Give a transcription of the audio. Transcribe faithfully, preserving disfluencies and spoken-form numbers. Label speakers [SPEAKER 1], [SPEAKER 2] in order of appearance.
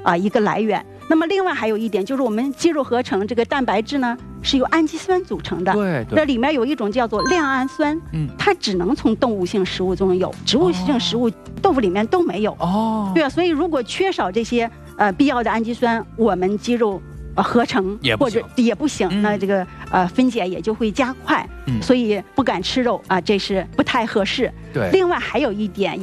[SPEAKER 1] 啊、一个来源。那么另外还有一点就是我们肌肉合成这个蛋白质呢是由氨基酸组成的，
[SPEAKER 2] 对对，
[SPEAKER 1] 这里面有一种叫做亮氨酸，
[SPEAKER 2] 嗯，
[SPEAKER 1] 它只能从动物性食物中有，植物性食物、哦、豆腐里面都没有。
[SPEAKER 2] 哦，
[SPEAKER 1] 对啊，所以如果缺少这些呃必要的氨基酸，我们肌肉呃合成或者也不行，嗯、那这个呃分解也就会加快，嗯、所以不敢吃肉啊、呃，这是不太合适。
[SPEAKER 2] 对，
[SPEAKER 1] 另外还有一点。